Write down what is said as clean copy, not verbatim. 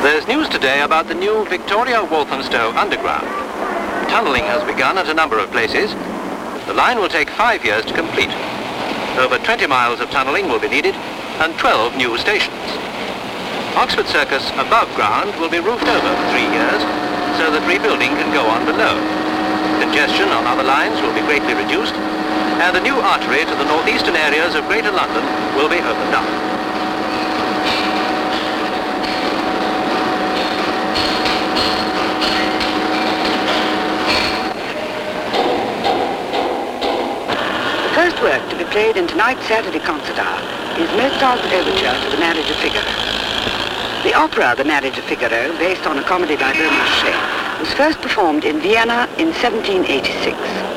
There's news today about the new Victoria Walthamstow Underground. Tunnelling has begun at a number of places. The line will take 5 years to complete. Over 20 miles of tunnelling will be needed and 12 new stations. Oxford Circus above ground will be roofed over for 3 years so that rebuilding can go on below. Congestion on other lines will be greatly reduced and a new artery to the northeastern areas of Greater London will be opened up. The first work to be played in tonight's Saturday concert hour is Mozart's Overture to The Marriage of Figaro. The opera The Marriage of Figaro, based on a comedy by Beaumarchais, was first performed in Vienna in 1786.